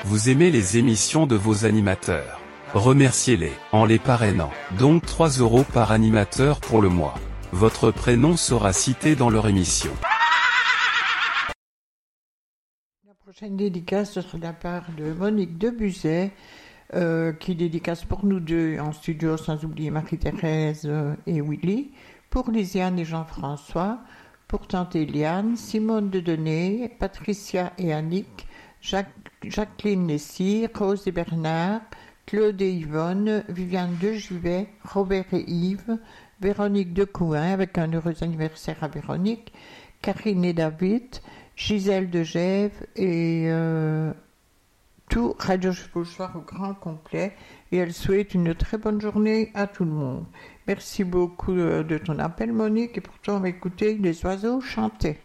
Vous aimez les émissions de vos animateurs. Remerciez-les en les parrainant. Donc 3 € par animateur pour le mois. Votre prénom sera cité dans leur émission. La prochaine dédicace sera de la part de Monique Debuzet, qui dédicace pour nous deux en studio, sans oublier Marie-Thérèse et Willy, pour Lisiane et Jean-François, pour Tante Eliane, Simone Dedenay, Patricia et Annick, Jacqueline Lessire, Rose et Bernard, Claude et Yvonne, Viviane de Juvet, Robert et Yves, Véronique de Couin, avec un heureux anniversaire à Véronique, Karine et David, Gisèle de Gève et tout Radio Chevauchoir au grand complet. Et elle souhaite une très bonne journée à tout le monde. Merci beaucoup de ton appel, Monique, et pour toi, on va écouter les oiseaux chanter.